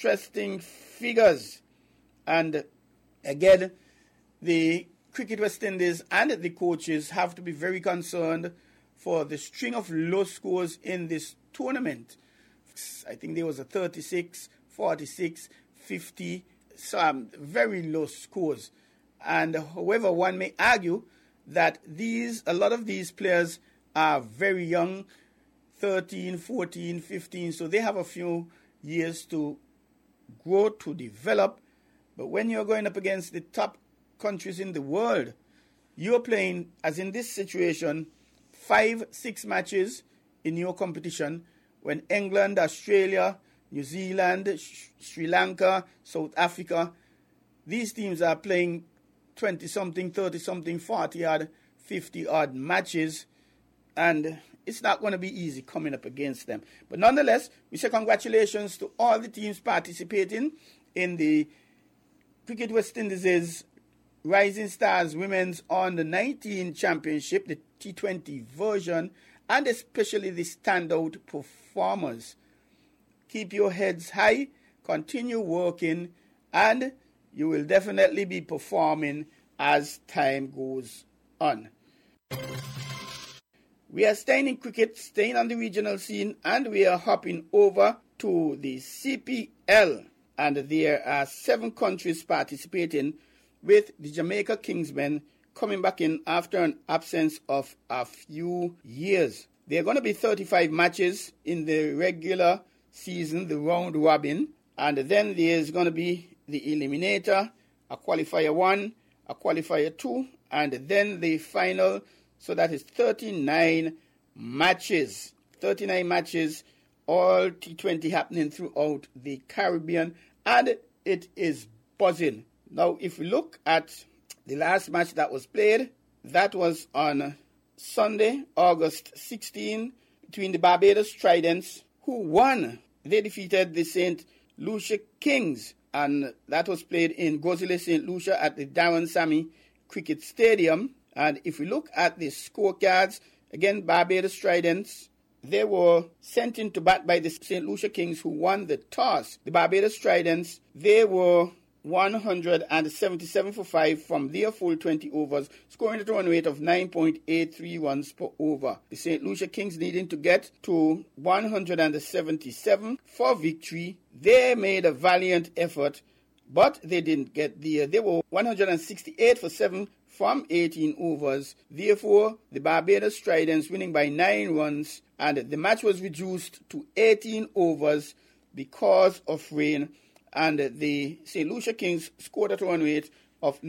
interesting figures. And again, the Cricket West Indies and the coaches have to be very concerned for the string of low scores in this tournament. I think there was a 36, 46, 50, some very low scores. And however, one may argue that a lot of these players are very young, 13, 14, 15, so they have a few years to grow, to develop. But when you're going up against the top countries in the world, you're playing, as in this situation, 5-6 matches in your competition, when England, Australia, New Zealand, Sri Lanka, South Africa, these teams are playing 20-something, 30-something, 40-odd, 50-odd matches, and it's not going to be easy coming up against them. But nonetheless, we say congratulations to all the teams participating in the Cricket West Indies' Rising Stars Women's Under-19 Championship, the T20 version, and especially the standout performers. Keep your heads high, continue working, and you will definitely be performing as time goes on. We are staying in cricket, staying on the regional scene, and we are hopping over to the CPL. And there are 7 countries participating, with the Jamaica Kingsmen coming back in after an absence of a few years. There are going to be 35 matches in the regular season, the round robin, and then there's going to be the eliminator, a qualifier 1, a qualifier 2, and then the final. So that is 39 matches. 39 matches, all T20 happening throughout the Caribbean, and it is buzzing. Now, if we look at the last match that was played, that was on Sunday, August 16, between the Barbados Tridents, who won. They defeated the St. Lucia Kings, and that was played in Gozile, St. Lucia at the Darren Sammy Cricket Stadium. And if we look at the scorecards, again, Barbados Tridents, they were sent in to bat by the St. Lucia Kings, who won the toss. The Barbados Tridents, they were 177 for 5 from their full 20 overs, scoring at a run rate of 9.83 runs per over. The St. Lucia Kings needing to get to 177 for victory. They made a valiant effort, but they didn't get there. They were 168 for 7 from 18 overs. Therefore, the Barbados Tridents winning by 9 runs, and the match was reduced to 18 overs because of rain, and the St. Lucia Kings scored at a run rate of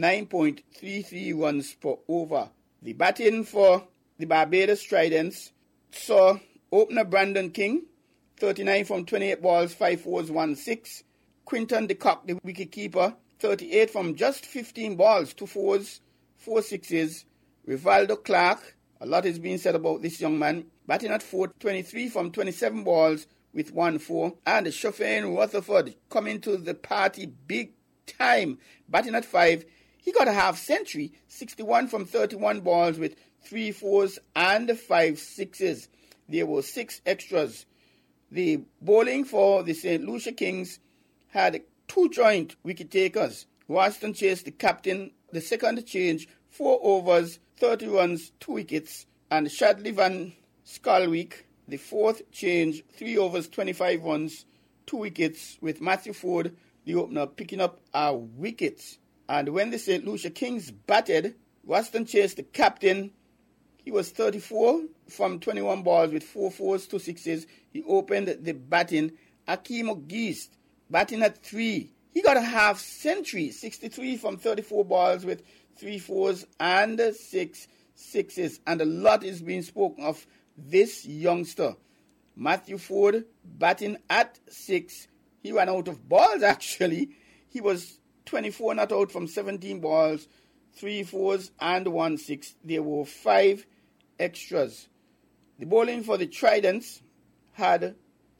9.33 runs per over. The batting for the Barbados Tridents saw opener Brandon King, 39 from 28 balls, 5 fours, 1 6. Quinton de Kock, the wicketkeeper, 38 from just 15 balls, 2 fours, 4 sixes. Rivaldo Clark, a lot is being said about this young man, batting at 4, 23 from 27 balls with 1 4. And Shofane Rutherford coming to the party big time, batting at 5. He got a half century, 61 from 31 balls with 3 fours and 5 sixes. There were 6 extras. The bowling for the St. Lucia Kings had 2 joint wicket takers. Ralston Chase, the captain, the second change, 4 overs, 30 runs, 2 wickets. And Shadley Van Skalwyk, the fourth change, 3 overs, 25 runs, 2 wickets, with Matthew Ford, the opener, picking up a wicket. And when the St. Lucia Kings batted, Ralston Chase, the captain, he was 34 from 21 balls with 4 fours, 2 sixes. He opened the batting. Akeem O'Geist, batting at 3. He got a half century, 63 from 34 balls with 3 fours and 6 sixes. And a lot is being spoken of this youngster. Matthew Ford, batting at 6. He ran out of balls, actually. He was 24 not out from 17 balls, 3 fours and 1 6. There were 5 extras. The bowling for the Tridents had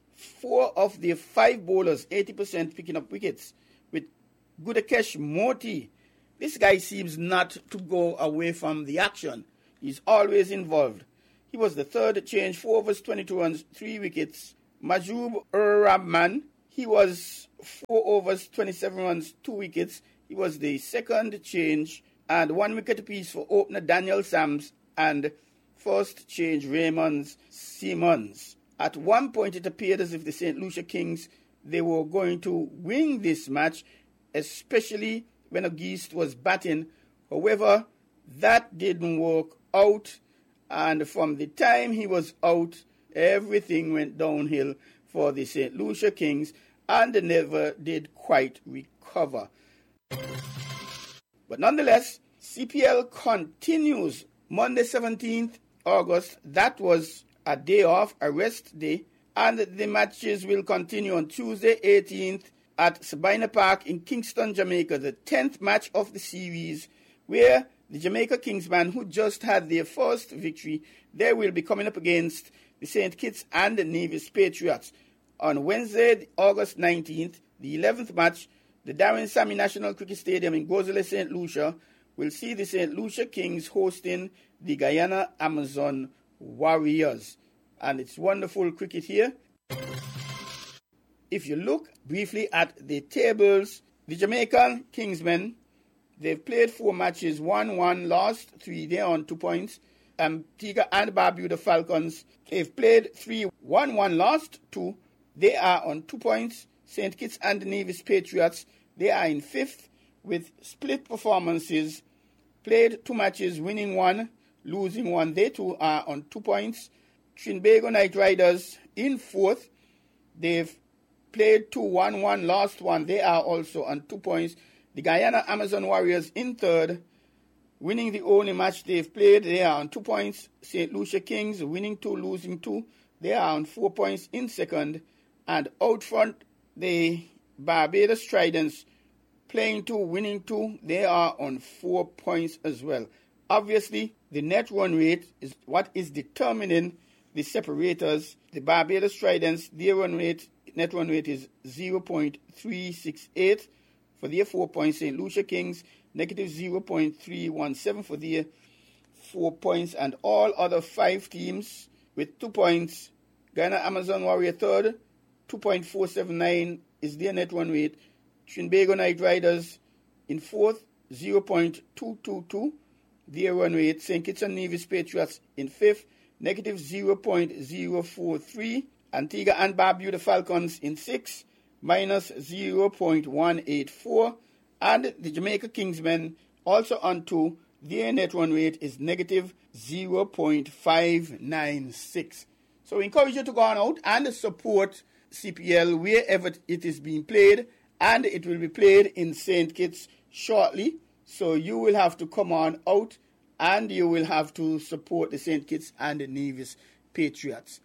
4 of their 5 bowlers, 80% picking up wickets, with Gudakesh Moti. This guy seems not to go away from the action. He's always involved. He was the third change, 4 overs, 22 runs, 3 wickets. Majub Rahman, He was 4 overs, 27 runs, 2 wickets. He was the second change and 1 wicket apiece for opener Daniel Sams and first change Raymond Simmons. At one point it appeared as if the St. Lucia Kings, they were going to win this match, especially when Auguste was batting. However, that didn't work out, and from the time he was out, everything went downhill for the St. Lucia Kings, and they never did quite recover. But nonetheless, CPL continues Monday 17th August. That was a day off, a rest day, and the matches will continue on Tuesday 18th at Sabina Park in Kingston, Jamaica, the 10th match of the series, where the Jamaica Kingsmen, who just had their first victory, they will be coming up against the St. Kitts and the Nevis Patriots. On Wednesday, August 19th, the 11th match, the Darren Sammy National Cricket Stadium in Gozele, St. Lucia, will see the St. Lucia Kings hosting the Guyana Amazon Warriors. And it's wonderful cricket here. If you look briefly at the tables, the Jamaican Kingsmen, they've played 4 matches, 1-1, lost 3, they're on 2 points. Antigua and Barbuda Falcons, they've played 3, 1-1, lost 2, they are on 2 points. St. Kitts and the Nevis Patriots, they are in 5th with split performances, played 2 matches, winning 1, losing 1, they too are on 2 points. Trinbago Knight Riders in 4th, they've played 2, 1-1, lost 1, they are also on 2 points. The Guyana Amazon Warriors in 3rd, winning the only match they've played, they are on 2 points. St. Lucia Kings, winning 2, losing 2, they are on 4 points in 2nd. And out front, the Barbados Tridents, playing 2, winning 2, they are on 4 points as well. Obviously, the net run rate is what is determining the separators. The Barbados Tridents, their net run rate is 0.368 for their 4 points. St. Lucia Kings, negative 0.317 for their 4 points. And all other 5 teams with 2 points. Guyana Amazon Warrior 3rd, 2.479 is their net run rate. Trinbago Knight Riders in 4th, 0.222 their run rate. St. Kitts and Nevis Patriots in 5th, negative 0.043. Antigua and Barbuda Falcons in 6th, minus 0.184. And the Jamaica Kingsmen also on 2, their net run rate is negative 0.596. So we encourage you to go on out and support CPL wherever it is being played, and it will be played in St. Kitts shortly. So you will have to come on out and you will have to support the St. Kitts and the Nevis Patriots.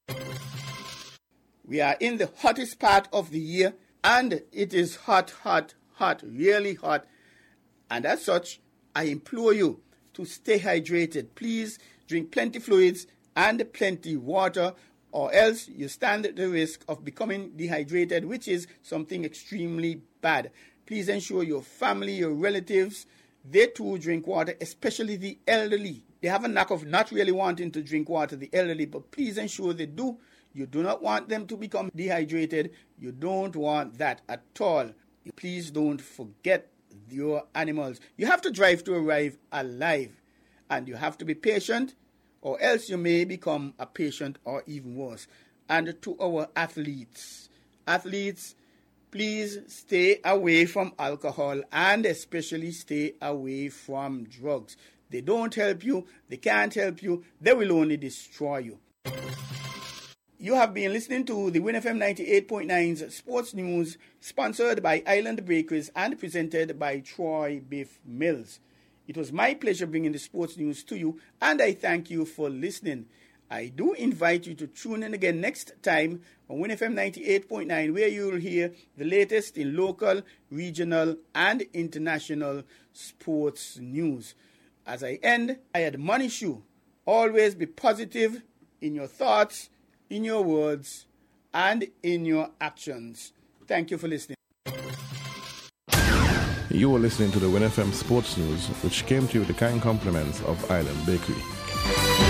We are in the hottest part of the year, and it is hot, really hot. And as such, I implore you to stay hydrated. Please drink plenty fluids and plenty water, or else you stand the risk of becoming dehydrated, which is something extremely bad. Please ensure your family, your relatives, they too drink water, especially the elderly. They have a knack of not really wanting to drink water, the elderly, but please ensure they do. You do not want them to become dehydrated. You don't want that at all. Please don't forget your animals. You have to drive to arrive alive, and you have to be patient, or else you may become a patient or even worse. And to our athletes, please stay away from alcohol and especially stay away from drugs. They don't help you, they can't help you, they will only destroy you. You have been listening to the WinFM 98.9's Sports News, sponsored by Island Breakers and presented by Troy Biff Mills. It was my pleasure bringing the sports news to you, and I thank you for listening. I do invite you to tune in again next time on WinFM 98.9, where you will hear the latest in local, regional, and international sports news. As I end, I admonish you, always be positive in your thoughts, in your words, and in your actions. Thank you for listening. You were listening to the WinFM Sports News, which came to you with the kind compliments of Island Bakery.